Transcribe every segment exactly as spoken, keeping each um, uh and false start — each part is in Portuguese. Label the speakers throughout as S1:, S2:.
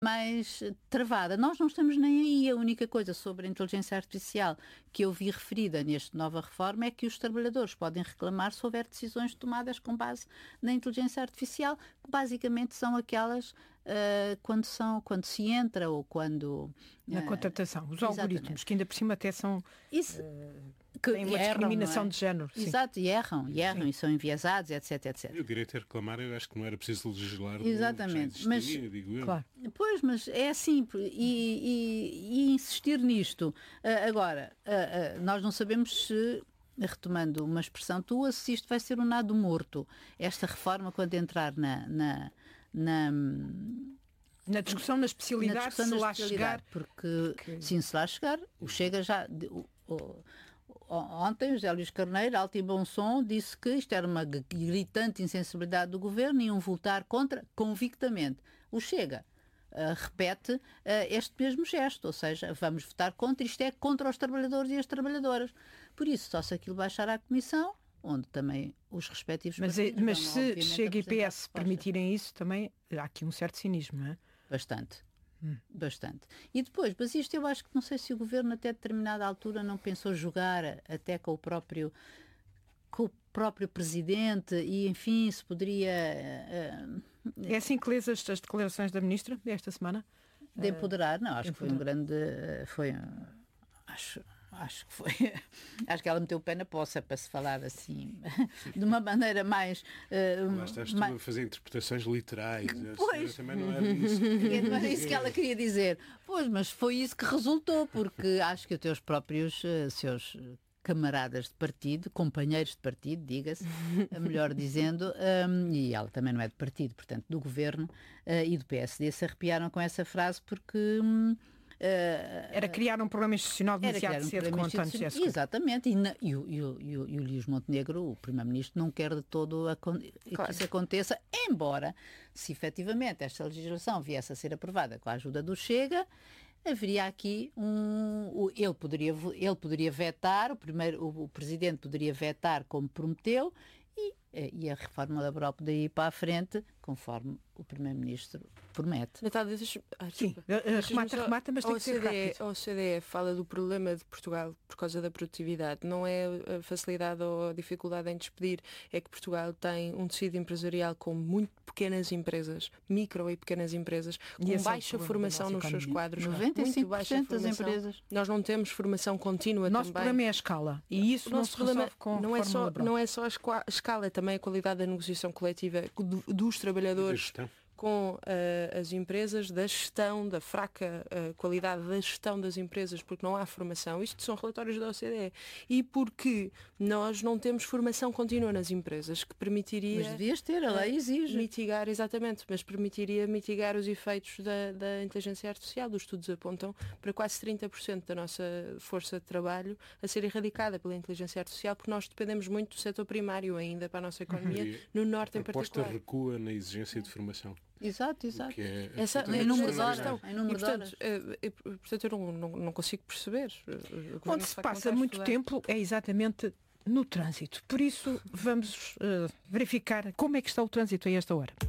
S1: mais travada. Nós não estamos nem aí. A única coisa sobre a inteligência artificial que eu vi referida nesta nova reforma é que os trabalhadores podem reclamar se houver decisões tomadas com base na inteligência artificial, que basicamente são aquelas uh, quando, são, quando se entra ou quando...
S2: Na
S1: uh,
S2: contratação. Os
S1: exatamente.
S2: algoritmos, que ainda por cima até são...
S1: Isso,
S2: uh,
S1: que
S2: têm uma
S1: erram,
S2: discriminação
S1: é?
S2: de género. Sim.
S1: Exato, e erram, e erram, sim. E são enviesados, etc, etcétera.
S3: E o direito a reclamar, eu acho que não era preciso legislar.
S1: Exatamente.
S3: Mas, digo eu.
S2: Claro.
S1: Pois, mas é assim, e, e, e insistir nisto. Uh, agora, uh, uh, nós não sabemos se, retomando uma expressão tua, se isto vai ser um nado morto. Esta reforma, quando entrar na... na, na
S2: Na discussão na especialidade,
S1: na discussão
S2: se
S1: na
S2: lá
S1: especialidade,
S2: chegar...
S1: Porque,
S2: porque...
S1: sim, se lá chegar, o Chega já... O, o, ontem, José Luís Carneiro, alto e bom som, disse que isto era uma gritante insensibilidade do governo e iam votar contra convictamente. O Chega uh, repete uh, este mesmo gesto, ou seja, vamos votar contra, isto é contra os trabalhadores e as trabalhadoras. Por isso, só se aquilo baixar à Comissão, onde também os respectivos
S2: mas,
S1: partidos
S2: mas
S1: vão,
S2: se Chega e P S permitirem isso, também há aqui um certo cinismo, não é?
S1: Bastante. Hum. Bastante. E depois, mas isto eu acho que não sei se o governo até determinada altura não pensou jogar até com o próprio com o próprio presidente e enfim, se poderia... Uh,
S2: é assim que lês as, as declarações da ministra desta semana?
S1: De empoderar? Não, acho
S2: de
S1: que foi um grande... Foi, acho... Acho que foi. Acho que ela meteu o pé na poça para se falar assim, de uma maneira mais. Uh,
S3: Lá estás
S1: mais...
S3: tu a fazer interpretações literais.
S1: Pois.
S3: Também não era isso.
S1: Não era isso que ela queria dizer. Pois, mas foi isso que resultou, porque acho que os teus próprios uh, seus camaradas de partido, companheiros de partido, diga-se, melhor dizendo, um, e ela também não é de partido, portanto, do governo uh, e do P S D, se arrepiaram com essa frase porque. Um,
S2: Uh, era criar um problema institucional demasiado
S1: um
S2: cedo com António Jéssica.
S1: Exatamente, e, na, e, o, e, o, e, o, e o Luís Montenegro, o primeiro-ministro, não quer de todo a, claro. que isso aconteça, embora, se efetivamente esta legislação viesse a ser aprovada com a ajuda do Chega, haveria aqui um... Ele poderia, ele poderia vetar, o, primeiro, o, o Presidente poderia vetar como prometeu, e, e a reforma laboral poderia ir para a frente, conforme o Primeiro-Ministro promete.
S4: Natália, deixa... ah,
S2: Sim, remata, remata, mas tem que ser rápido.
S4: A O C D E fala do problema de Portugal por causa da produtividade. Não é a facilidade ou a dificuldade em despedir, é que Portugal tem um tecido empresarial com muito pequenas empresas, micro e pequenas empresas, com baixa formação nos seus quadros.
S1: noventa e cinco por cento das empresas.
S4: Nós não temos formação contínua também.
S2: O nosso problema é a escala. E isso não se resolve com
S4: não é só Não é só a escala, é também a qualidade da negociação coletiva dos trabalhadores com uh, as empresas, da gestão, da fraca uh, qualidade da gestão das empresas, porque não há formação. Isto são relatórios da O C D E. E porque nós não temos formação contínua nas empresas, que permitiria...
S1: Mas devias ter, a lei exige.
S4: Mitigar, exatamente, mas permitiria mitigar os efeitos da, da inteligência artificial. Os estudos apontam para quase trinta por cento da nossa força de trabalho a ser erradicada pela inteligência artificial, porque nós dependemos muito do setor primário ainda para a nossa economia,
S3: e
S4: no norte em particular.
S3: A proposta recua na exigência de formação.
S1: Exato, exato.
S3: Que é
S1: Essa, em número de horas. Em número
S4: e, portanto, é, portanto, eu não, não, não consigo perceber.
S2: Onde se passa muito estudar. tempo é exatamente no trânsito. Por isso, vamos uh, verificar como é que está o trânsito a esta hora.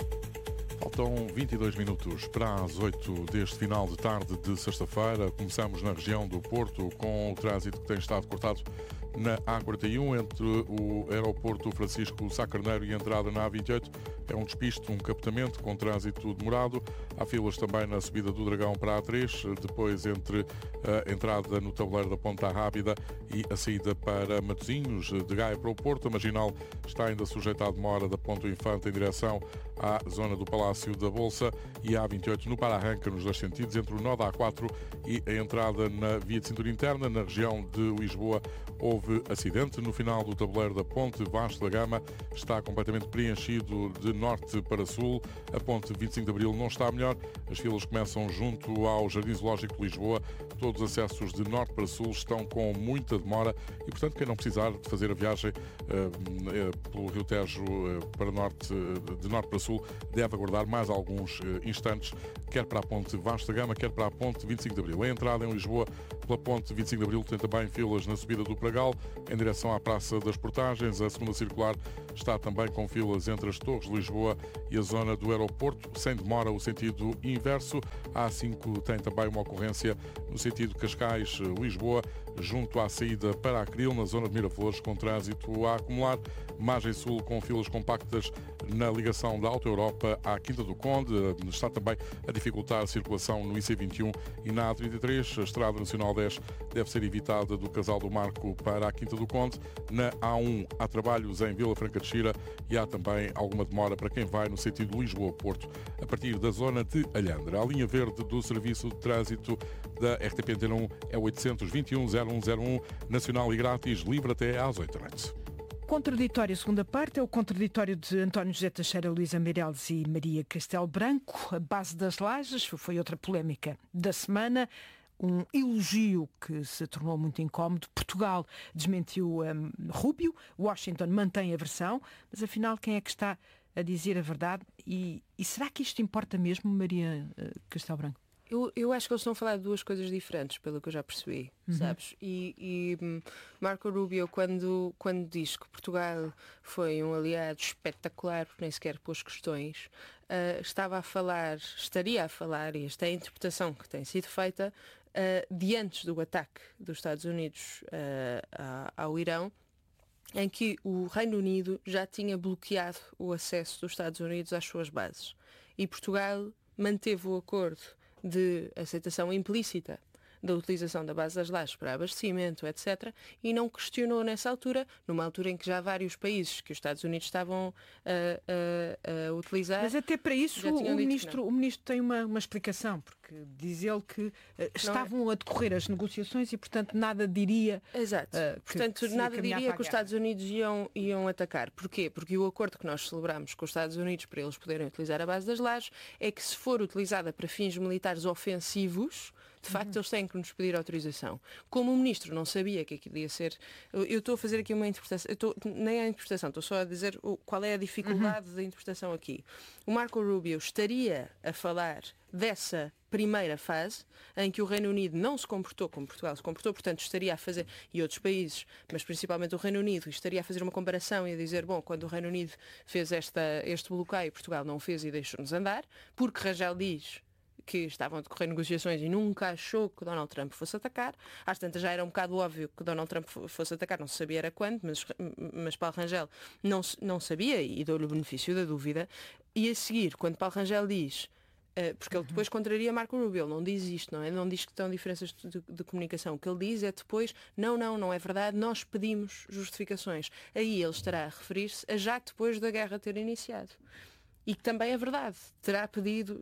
S5: Faltam vinte e dois minutos para as oito deste final de tarde de sexta-feira. Começamos na região do Porto com o trânsito que tem estado cortado na A quarenta e um entre o aeroporto Francisco Sá Carneiro e a entrada na A vinte e oito. É um despiste, um captamento com trânsito demorado. Há filas também na subida do Dragão para a A três, depois entre a entrada no tabuleiro da Ponta Rábida e a saída para Matosinhos, de Gaia para o Porto. A marginal está ainda sujeita à demora da Ponta Infante em direção à zona do Palácio da Bolsa e a A vinte e oito no para-arranca nos dois sentidos, entre o nó da A quatro e a entrada na via de cintura interna. Na região de Lisboa houve acidente no final do tabuleiro da Ponte Vasco da Gama, está completamente preenchido de norte para sul. A ponte vinte e cinco de Abril não está melhor, as filas começam junto ao Jardim Zoológico de Lisboa. Todos os acessos de norte para sul estão com muita demora e, portanto, quem não precisar de fazer a viagem uh, pelo Rio Tejo uh, para norte, uh, de norte para sul, deve aguardar mais alguns uh, instantes, quer para a ponte Vasco da Gama, quer para a ponte vinte e cinco de Abril. A entrada em Lisboa pela ponte vinte e cinco de Abril tem também filas na subida do Pragal, Castelo, em direção à Praça das Portagens. A segunda circular está também com filas entre as Torres de Lisboa e a zona do aeroporto, sem demora o sentido inverso. A A cinco tem também uma ocorrência no sentido Cascais-Lisboa, junto à saída para Acril, na zona de Miraflores, com trânsito a acumular. Margem Sul com filas compactas na ligação da Alta Europa à Quinta do Conde. Está também a dificultar a circulação no I C vinte e um e na A trinta e três. A Estrada Nacional dez deve ser evitada do Casal do Marco para a Quinta do Conde. Na A um há trabalhos em Vila Franca de Xira e há também alguma demora para quem vai no sentido Lisboa-Porto, a partir da zona de Alhandra. A linha verde do Serviço de Trânsito da R T P Antena um é oitocentos e vinte e um, zero um zero um, nacional e grátis, livre até às oito da noite.
S2: Contraditório, segunda parte, é o contraditório de António José Teixeira, Luísa Meireles e Maria Castelo Branco. A base das lajes foi outra polémica da semana. Um elogio que se tornou muito incómodo. Portugal desmentiu um, Rubio, Washington mantém a versão, mas afinal quem é que está a dizer a verdade? E, e será que isto importa mesmo, Maria uh, Castelo Branco?
S4: Eu, eu acho que eles estão a falar de duas coisas diferentes, pelo que eu já percebi, uhum. sabes? E, e Marco Rubio, quando, quando diz que Portugal foi um aliado espetacular, porque nem sequer pôs questões, uh, estava a falar, estaria a falar, e esta é a interpretação que tem sido feita, uh, de antes do ataque dos Estados Unidos uh, ao Irão, em que o Reino Unido já tinha bloqueado o acesso dos Estados Unidos às suas bases. E Portugal manteve o acordo de aceitação implícita da utilização da base das lajes para abastecimento, etcétera, e não questionou nessa altura, numa altura em que já vários países que os Estados Unidos estavam a, a, a utilizar...
S2: Mas até para isso o ministro, o ministro tem uma, uma explicação, porque diz ele que uh, estavam a decorrer as negociações e, portanto, nada diria...
S4: Exato.
S2: Uh, que,
S4: portanto,
S2: que
S4: nada diria que os Estados Unidos iam, iam atacar. Porquê? Porque o acordo que nós celebramos com os Estados Unidos para eles poderem utilizar a base das lajes é que, se for utilizada para fins militares ofensivos, de facto, eles têm que nos pedir autorização. Como o ministro não sabia que aquilo ia ser... Eu estou a fazer aqui uma interpretação... Eu estou, nem é a interpretação, estou só a dizer qual é a dificuldade uhum. da interpretação aqui. O Marco Rubio estaria a falar dessa primeira fase, em que o Reino Unido não se comportou como Portugal se comportou, portanto estaria a fazer, e outros países, mas principalmente o Reino Unido, estaria a fazer uma comparação e a dizer, bom, quando o Reino Unido fez esta, este bloqueio, Portugal não fez e deixou-nos andar, porque Rangel diz que estavam a decorrer negociações e nunca achou que Donald Trump fosse atacar. Às tantas já era um bocado óbvio que Donald Trump fosse atacar, não se sabia era quando, mas, mas Paulo Rangel não, não sabia e deu-lhe o benefício da dúvida. E a seguir, quando Paulo Rangel diz, uh, porque ele depois contraria Marco Rubio, ele não diz isto, não é? Não diz que estão diferenças de, de comunicação. O que ele diz é depois, não, não, não é verdade, nós pedimos justificações. Aí ele estará a referir-se a já depois da guerra ter iniciado. E que também é verdade, terá pedido uh,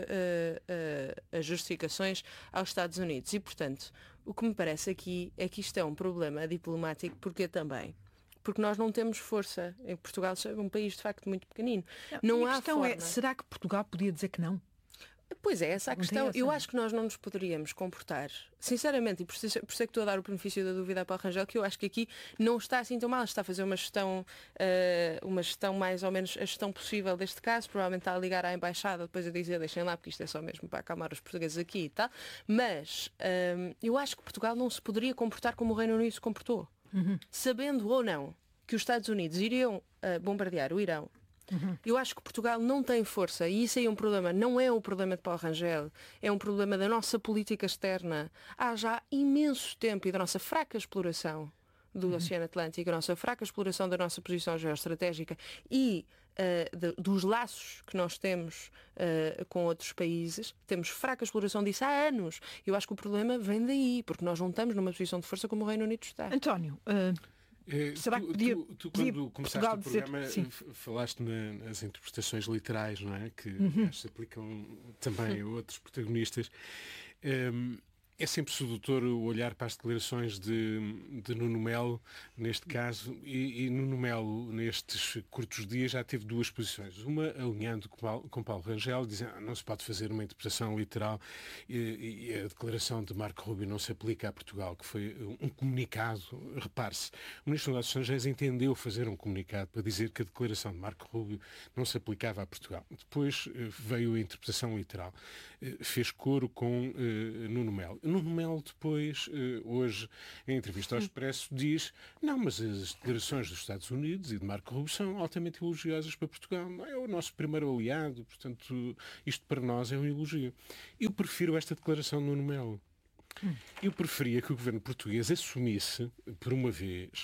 S4: uh, uh, as justificações aos Estados Unidos. E, portanto, o que me parece aqui é que isto é um problema diplomático, porque também. Porque nós não temos força. Em Portugal é um país, de facto, muito pequenino. Não, não
S2: a
S4: há
S2: questão
S4: forma...
S2: é, será que Portugal podia dizer que não?
S4: Pois é, essa a questão. Essa. Eu acho que nós não nos poderíamos comportar, sinceramente, e por isso, por isso é que estou a dar o benefício da dúvida para o Rangel, que eu acho que aqui não está assim tão mal, está a fazer uma gestão, uh, uma gestão mais ou menos a gestão possível deste caso, provavelmente está a ligar à embaixada, depois a dizer, deixem lá, porque isto é só mesmo para acalmar os portugueses aqui e tal, mas uh, eu acho que Portugal não se poderia comportar como o Reino Unido se comportou, uhum. sabendo ou não que os Estados Unidos iriam uh, bombardear o Irão. Uhum. Eu acho que Portugal não tem força e isso aí é um problema, não é um problema de Paulo Rangel, é um problema da nossa política externa há já imenso tempo e da nossa fraca exploração do uhum. Oceano Atlântico, a nossa fraca exploração da nossa posição geoestratégica e uh, de, dos laços que nós temos uh, com outros países. Temos fraca exploração disso há anos. Eu acho que o problema vem daí, porque nós não estamos numa posição de força como o Reino Unido está.
S2: António, uh...
S3: É, Será tu, que podia, tu, tu quando podia começaste Portugal o programa dizer, falaste na, nas interpretações literais, não é? Que uhum. se aplicam também a outros protagonistas. Um, é sempre sedutor o olhar para as declarações de, de Nuno Melo, neste caso, e, e Nuno Melo, nestes curtos dias, já teve duas posições. Uma alinhando com Paulo, com Paulo Rangel, dizendo que não se pode fazer uma interpretação literal e, e a declaração de Marco Rubio não se aplica a Portugal, que foi um comunicado. Repare-se, o Ministro dos Negócios Estrangeiros entendeu fazer um comunicado para dizer que a declaração de Marco Rubio não se aplicava a Portugal. Depois veio a interpretação literal. Fez coro com uh, Nuno Melo. Nuno Melo depois, hoje, em entrevista ao Expresso, diz não, mas as declarações dos Estados Unidos e de Marco Rubio são altamente elogiosas para Portugal. É o nosso primeiro aliado, portanto, isto para nós é um elogio. Eu prefiro esta declaração de Nuno Melo. Eu preferia que o governo português assumisse, por uma vez,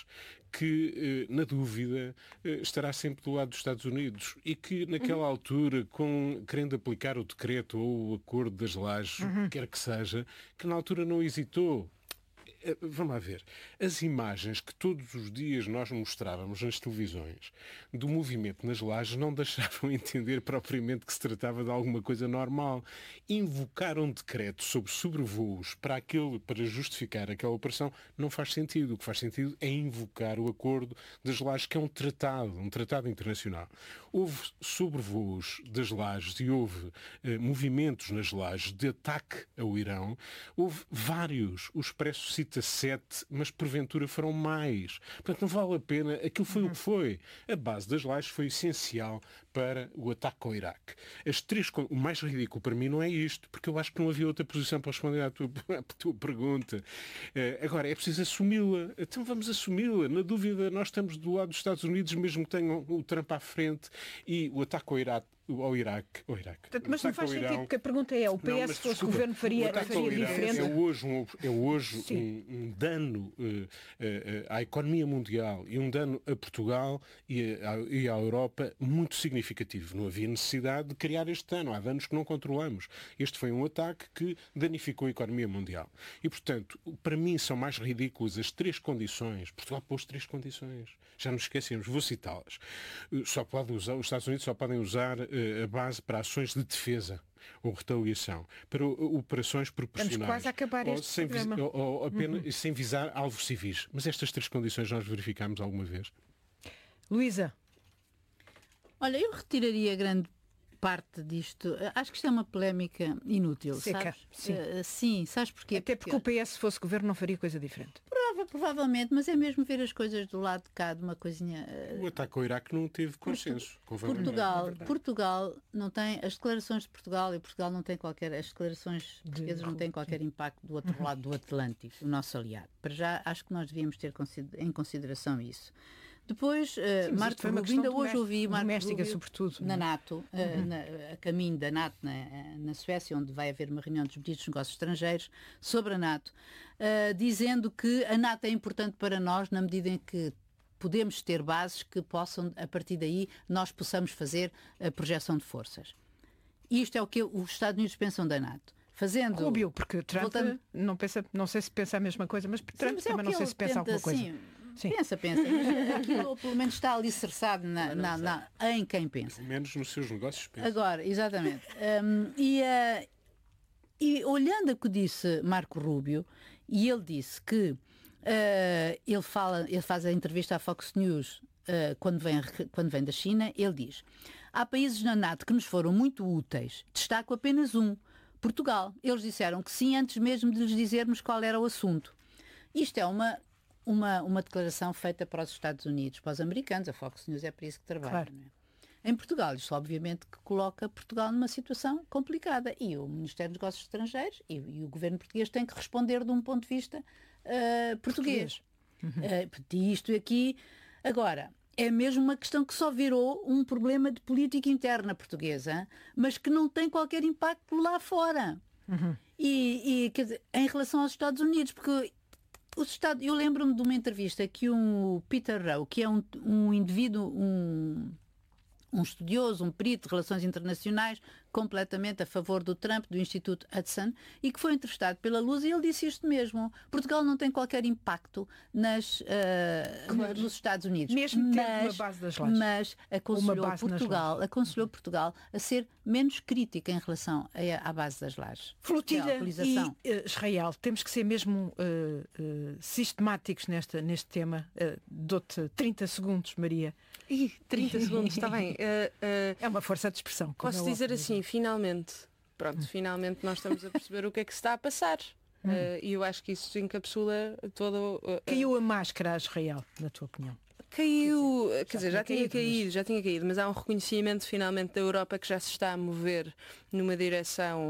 S3: que, na dúvida, estará sempre do lado dos Estados Unidos e que, naquela uhum. altura, com, querendo aplicar o decreto ou o acordo das lajes, uhum. quer que seja, que na altura não hesitou. Vamos lá ver. As imagens que todos os dias nós mostrávamos nas televisões do movimento nas lajes não deixavam entender propriamente que se tratava de alguma coisa normal. Invocar um decreto sobre sobrevoos para, aquele, para justificar aquela operação não faz sentido. O que faz sentido é invocar o acordo das lajes, que é um tratado, um tratado internacional. Houve sobrevoos das lajes e houve eh, movimentos nas lajes de ataque ao Irão. Houve vários. O Expresso cita sete, mas porventura foram mais. Portanto, não vale a pena. Aquilo foi uhum. o que foi. A base das lajes foi essencial para o ataque ao Iraque. As três, o mais ridículo para mim não é isto, porque eu acho que não havia outra posição para responder à tua, à tua pergunta. Uh, agora, é preciso assumi-la. Então vamos assumi-la. Na dúvida, nós estamos do lado dos Estados Unidos, mesmo que tenham o Trump à frente, e o ataque ao Iraque ao Iraque. Ao Iraque.
S2: Portanto, mas não faz sentido, porque a pergunta é, o P S, não, se fosse desculpa, governo, faria, faria diferente?
S3: É hoje um, é hoje um, um dano uh, uh, à economia mundial e um dano a Portugal e, a, e à Europa muito significativo. Não havia necessidade de criar este dano. Há danos que não controlamos. Este foi um ataque que danificou a economia mundial. E, portanto, para mim são mais ridículas as três condições. Portugal pôs três condições. Já nos esquecemos. Vou citá-las. Só pode usar, os Estados Unidos só podem usar a base para ações de defesa ou retaliação, para operações proporcionais.
S2: Estamos quase a acabar este
S3: sem,
S2: programa.
S3: Ou, ou apenas uhum. sem visar alvos civis. Mas estas três condições nós verificámos alguma vez?
S2: Luísa?
S1: Olha, eu retiraria grande parte disto. Acho que isto é uma polémica inútil.
S2: Seca.
S1: Sabes?
S2: Sim.
S1: Uh, sim, sabes porquê?
S2: Até porque, porque o P S, se fosse governo, não faria coisa diferente.
S1: Prova, provavelmente, mas é mesmo ver as coisas do lado de cá, de uma coisinha... Uh...
S3: O ataque ao Iraque não teve consenso.
S1: Portugal, é Portugal não tem... As declarações de Portugal, e Portugal não tem qualquer... As declarações portuguesas não têm qualquer impacto do outro lado do Atlântico, o nosso aliado. Para já, acho que nós devíamos ter em consideração isso. Depois, Sim, uh, Marco Rubio, ainda hoje ouvi Marco Rubio
S2: sobretudo,
S1: na NATO, uh, uhum. na, a caminho da NATO na, na Suécia, onde vai haver uma reunião dos ministros dos negócios estrangeiros sobre a NATO, uh, dizendo que a NATO é importante para nós na medida em que podemos ter bases que possam, a partir daí, nós possamos fazer a projeção de forças. E isto é o que os Estados Unidos pensam da NATO. Fazendo...
S2: Rubio, porque Trump voltando... não, pensa, não sei se pensa a mesma coisa, mas Trump Sim, mas é também não sei se pensa tenta, alguma coisa.
S1: Sim, Sim. Pensa, pensa. Aquilo pelo menos está alicerçado na, na, na, em quem pensa.
S3: Menos nos seus negócios pensa.
S1: Agora, exatamente. Um, e, uh, e olhando o que disse Marco Rubio, e ele disse que uh, ele, fala, ele faz a entrevista à Fox News uh, quando, vem, quando vem da China, ele diz: há países na NATO que nos foram muito úteis, destaco apenas um, Portugal. Eles disseram que sim antes mesmo de lhes dizermos qual era o assunto. Isto é uma... Uma, uma declaração feita para os Estados Unidos, para os americanos, a Fox News é para isso que trabalha. Claro. Não é? Em Portugal, isto obviamente que coloca Portugal numa situação complicada e o Ministério dos Negócios Estrangeiros e, e o governo português tem que responder de um ponto de vista uh, português. português. Uhum. Uh, e isto aqui, agora, é mesmo uma questão que só virou um problema de política interna portuguesa, mas que não tem qualquer impacto lá fora. Uhum. E, e quer dizer, em relação aos Estados Unidos, porque os Estados, eu lembro-me de uma entrevista que um Peter Rowe, que é um, um indivíduo, um, um estudioso, um perito de relações internacionais, completamente a favor do Trump, do Instituto Hudson, e que foi entrevistado pela Luz, e ele disse isto mesmo: Portugal não tem qualquer impacto nas, uh, claro. nos Estados Unidos.
S2: Mesmo tendo uma base das lajes.
S1: Mas aconselhou Portugal, aconselhou Portugal a ser menos crítica em relação a, à base das lajes.
S2: Flotilha e uh, Israel, temos que ser mesmo uh, uh, sistemáticos nesta, neste tema. Uh, Dou-te trinta segundos, Maria.
S4: Ih, trinta segundos, está bem. Uh, uh,
S2: é uma força de expressão.
S4: Posso dizer assim, finalmente, pronto, hum. finalmente nós estamos a perceber o que é que se está a passar. Hum. Uh, e eu acho que isso encapsula todo... Uh,
S2: Caiu a máscara a Israel, na tua opinião?
S4: Caiu, quer dizer, quer dizer já, já tinha caído, caído mas... já tinha caído, mas há um reconhecimento finalmente da Europa que já se está a mover numa direção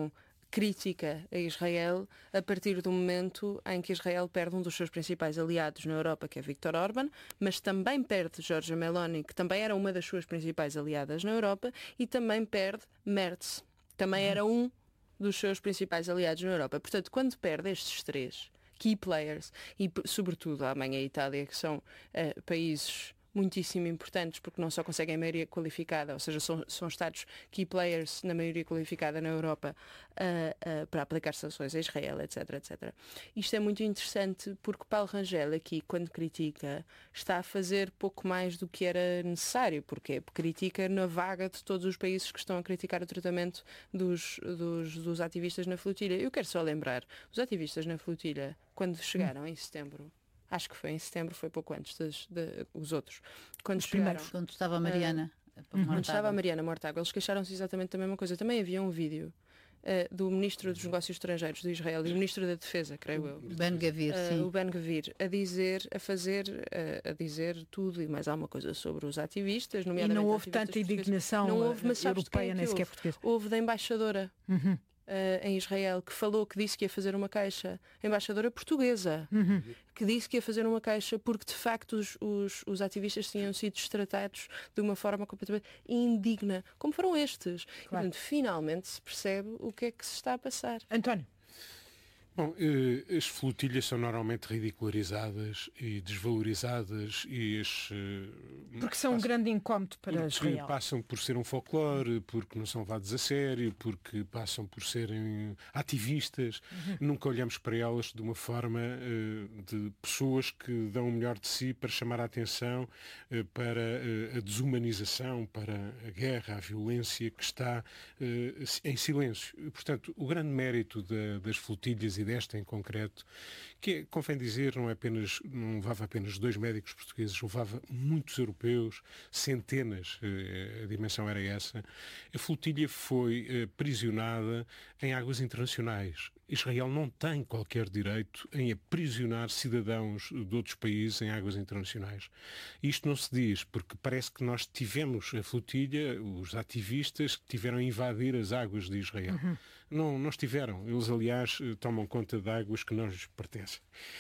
S4: crítica a Israel a partir do momento em que Israel perde um dos seus principais aliados na Europa, que é Viktor Orbán, mas também perde Giorgia Meloni, que também era uma das suas principais aliadas na Europa, e também perde Merz, também era um dos seus principais aliados na Europa. Portanto, quando perde estes três key players, e sobretudo a Alemanha e a Itália, que são uh, países muitíssimo importantes, porque não só conseguem a maioria qualificada, ou seja, são, são Estados key players na maioria qualificada na Europa uh, uh, para aplicar sanções a Israel, etc, etcétera. Isto é muito interessante porque Paulo Rangel aqui, quando critica, está a fazer pouco mais do que era necessário. Porquê? Porque critica na vaga de todos os países que estão a criticar o tratamento dos, dos, dos ativistas na flotilha. Eu quero só lembrar, os ativistas na flotilha, quando chegaram hum. em setembro, acho que foi em setembro, foi pouco antes dos de, os outros. Quando
S1: os chegaram, primeiros, quando estava a Mariana.
S4: Uh, quando estava a Mariana Mortágua, eles queixaram-se exatamente da mesma coisa. Também havia um vídeo uh, do Ministro dos Negócios Estrangeiros de Israel e do Ministro da Defesa, creio eu.
S1: Ben Gavir, uh, sim.
S4: O Ben Gavir, a dizer, a fazer, uh, a dizer tudo e mais alguma coisa sobre os ativistas, nomeadamente.
S2: E não houve tanta indignação não houve, mas europeia, nem sequer portuguesa.
S4: Houve da embaixadora.
S2: Uhum.
S4: Uh, em Israel, que falou, que disse que ia fazer uma queixa, a embaixadora portuguesa,
S2: uhum.
S4: que disse que ia fazer uma queixa porque de facto os, os, os ativistas tinham sido tratados de uma forma completamente indigna, como foram estes. Claro. E, portanto, finalmente se percebe o que é que se está a passar.
S2: António.
S3: Bom, as flotilhas são normalmente ridicularizadas e desvalorizadas e as,
S2: porque são passam, um grande incómodo para Israel.
S3: Porque passam por ser um folclore, porque não são levados a sério, porque passam por serem ativistas. Uhum. Nunca olhamos para elas de uma forma uh, de pessoas que dão o melhor de si para chamar a atenção uh, para uh, a desumanização, para a guerra, a violência que está uh, em silêncio. E, portanto, o grande mérito da, das flotilhas e desta em concreto, que é, convém dizer, não é apenas, não levava apenas dois médicos portugueses, levava muitos europeus, centenas, a dimensão era essa. A flotilha foi aprisionada em águas internacionais. Israel não tem qualquer direito em aprisionar cidadãos de outros países em águas internacionais. Isto não se diz, porque parece que nós tivemos a flotilha, os ativistas que tiveram a invadir as águas de Israel. Uhum. Não, não estiveram. Eles, aliás, tomam conta de águas que não lhes pertencem.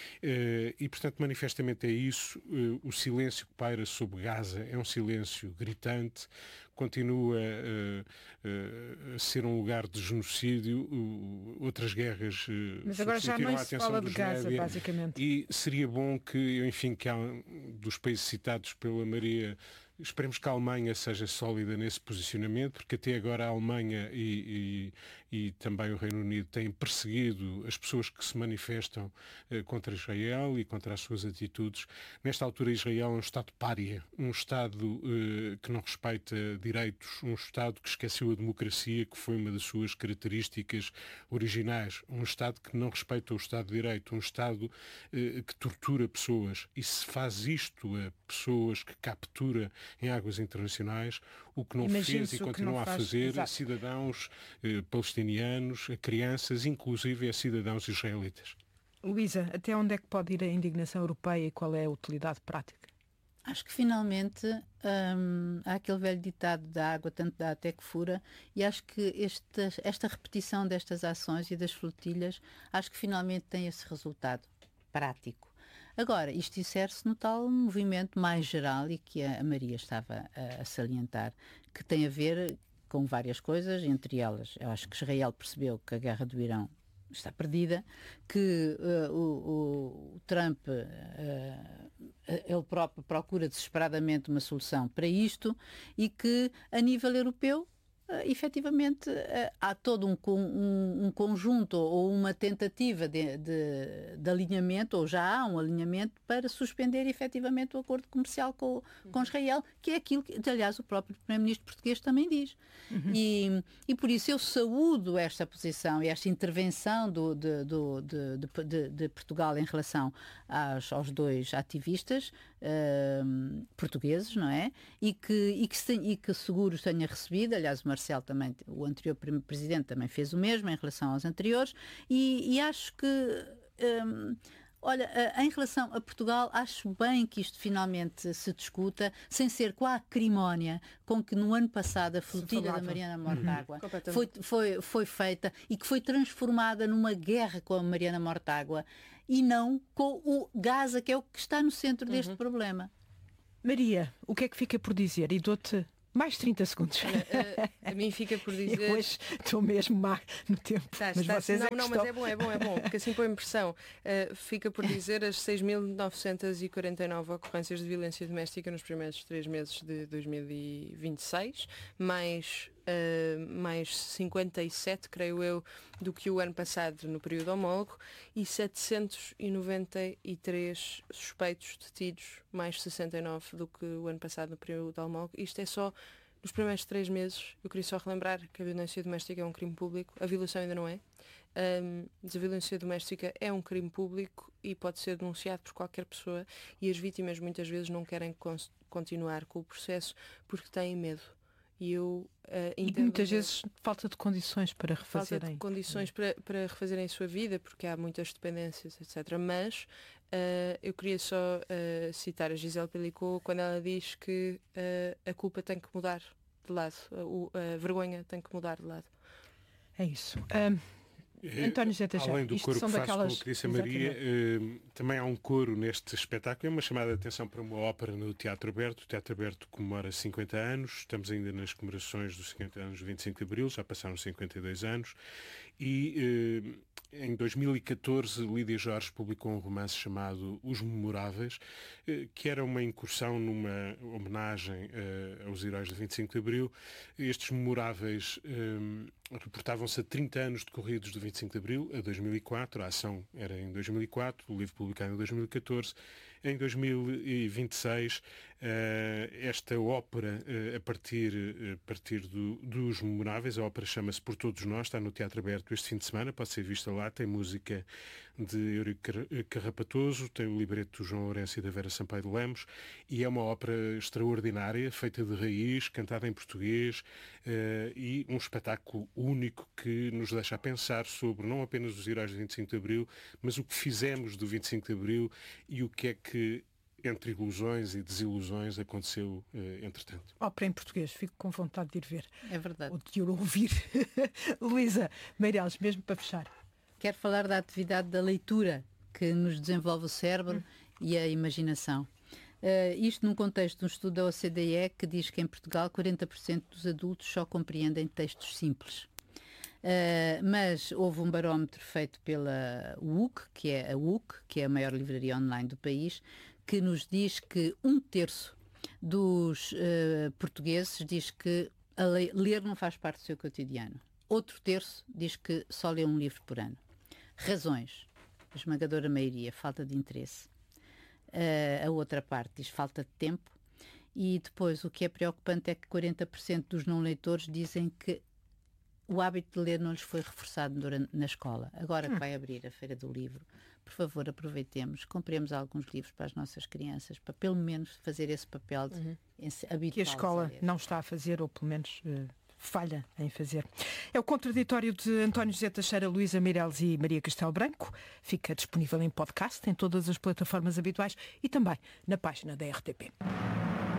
S3: E, portanto, manifestamente é isso. O silêncio que paira sobre Gaza é um silêncio gritante, continua uh, uh, a ser um lugar de genocídio, uh, outras guerras uh,
S2: mas agora já não se fala de Gaza, média, basicamente.
S3: E seria bom que, enfim, que há, dos países citados pela Maria, esperemos que a Alemanha seja sólida nesse posicionamento, porque até agora a Alemanha e, e, e também o Reino Unido têm perseguido as pessoas que se manifestam uh, contra Israel e contra as suas atitudes. Nesta altura, Israel é um Estado pária, um Estado uh, que não respeita direitos, um Estado que esqueceu a democracia, que foi uma das suas características originais, um Estado que não respeita o Estado de Direito, um Estado uh, que tortura pessoas. E se faz isto a pessoas que captura em águas internacionais, o que não
S2: Imagine
S3: fez e continua a fazer
S2: exato.
S3: a cidadãos eh, palestinianos, a crianças, inclusive a cidadãos israelitas.
S2: Luísa, até onde é que pode ir a indignação europeia e qual é a utilidade prática?
S1: Acho que finalmente hum, há aquele velho ditado da água tanto dá até que fura, e acho que esta, esta repetição destas ações e das flotilhas, acho que finalmente tem esse resultado prático. Agora, isto insere-se no tal movimento mais geral e que a Maria estava a, a salientar, que tem a ver com várias coisas, entre elas, eu acho que Israel percebeu que a guerra do Irão está perdida, que uh, o, o Trump, uh, ele próprio procura desesperadamente uma solução para isto e que, a nível europeu, Uh, efetivamente uh, há todo um, um, um conjunto ou uma tentativa de, de, de alinhamento, ou já há um alinhamento para suspender efetivamente o acordo comercial com, com Israel, que é aquilo que, aliás, o próprio primeiro-ministro português também diz. Uhum. E, e por isso eu saúdo esta posição e esta intervenção do, de, do, de, de, de, de Portugal em relação aos, aos dois ativistas uh, portugueses, não é? E que, e que, se, e que seguros tenha recebido, aliás, uma Marcelo também, o anterior presidente também fez o mesmo em relação aos anteriores, e, e acho que, hum, Olha, em relação a Portugal, acho bem que isto finalmente se discuta, sem ser com a acrimónia com que no ano passado a flotilha da Mariana Mortágua uhum. foi, foi, foi feita e que foi transformada numa guerra com a Mariana Mortágua e não com o Gaza, que é o que está no centro deste uhum. problema.
S2: Maria, o que é que fica por dizer? E dou-te mais trinta segundos.
S4: Olha, a, a mim fica por dizer...
S2: Eu hoje estou mesmo má no tempo.
S4: Tá,
S2: mas
S4: tá,
S2: vocês
S4: não,
S2: é que
S4: não,
S2: estão...
S4: mas é bom, é bom, é bom, porque assim põe impressão. Uh, fica por dizer as seis mil novecentos e quarenta e nove ocorrências de violência doméstica nos primeiros três meses de dois mil e vinte e seis, mais... Uh, mais cinquenta e sete, creio eu, do que o ano passado no período homólogo e setecentos e noventa e três suspeitos detidos, mais sessenta e nove do que o ano passado no período homólogo. Isto é só nos primeiros três meses. Eu queria só relembrar que a violência doméstica é um crime público, a violação ainda não é. Um, a violência doméstica é um crime público e pode ser denunciado por qualquer pessoa e as vítimas muitas vezes não querem cons- continuar com o processo porque têm medo. E, eu, uh,
S2: e muitas vezes falta de condições para refazerem.
S4: Falta de condições para, para refazerem a sua vida, porque há muitas dependências, etcétera. Mas uh, eu queria só uh, citar a Gisele Pelicot quando ela diz que uh, a culpa tem que mudar de lado, a, a vergonha tem que mudar de lado.
S2: É isso. Um... António José Teixeira,
S3: além do coro que faço daquelas... com a Crícia Maria, eh, também há um coro neste espetáculo, é uma chamada de atenção para uma ópera no Teatro Aberto. O Teatro Aberto comemora cinquenta anos, estamos ainda nas comemorações dos cinquenta anos do vinte e cinco de Abril, já passaram cinquenta e dois anos, e eh, em dois mil e catorze Lídia Jorge publicou um romance chamado Os Memoráveis, eh, que era uma incursão numa homenagem eh, aos heróis do vinte e cinco de Abril. Estes memoráveis eh, reportavam-se a trinta anos decorridos do vinte e cinco de Abril, a dois mil e quatro, a ação era em dois mil e quatro, o livro publicado em dois mil e catorze. Em dois mil e vinte e seis, esta ópera, a partir, a partir do, dos memoráveis, a ópera chama-se Por Todos Nós, está no Teatro Aberto este fim de semana, pode ser vista lá, tem música de Eurico Carrapatoso, tem o libreto do João Lourenço e da Vera Sampaio de Lemos, e é uma ópera extraordinária, feita de raiz, cantada em português, e um espetáculo único que nos deixa a pensar sobre não apenas os heróis do vinte e cinco de Abril, mas o que fizemos do vinte e cinco de Abril e o que é que, entre ilusões e desilusões, aconteceu uh, entretanto.
S2: Ópera em português, fico com vontade de ir ver.
S1: É verdade.
S2: Ou de ir ouvir. Luísa Meireles, mesmo para fechar.
S1: Quero falar da atividade da leitura, que nos desenvolve o cérebro hum. e a imaginação. Uh, isto num contexto de um estudo da O C D E que diz que em Portugal quarenta por cento dos adultos só compreendem textos simples. Uh, mas houve um barómetro feito pela U C, que é a U C, que é a maior livraria online do país, que nos diz que um terço dos uh, portugueses diz que a le- ler não faz parte do seu cotidiano. Outro terço diz que só lê um livro por ano. Razões: a esmagadora maioria, falta de interesse. Uh, a outra parte diz falta de tempo. E depois, o que é preocupante é que quarenta por cento dos não leitores dizem que o hábito de ler não lhes foi reforçado durante, na escola. Agora que vai abrir a Feira do Livro, por favor, aproveitemos, compremos alguns livros para as nossas crianças, para pelo menos fazer esse papel de uhum. habitual.
S2: Que a escola a não está a fazer, ou pelo menos uh, falha em fazer. É o Contraditório de António José Teixeira, Luísa Meireles e Maria Castelo Branco. Fica disponível em podcast, em todas as plataformas habituais e também na página da R T P.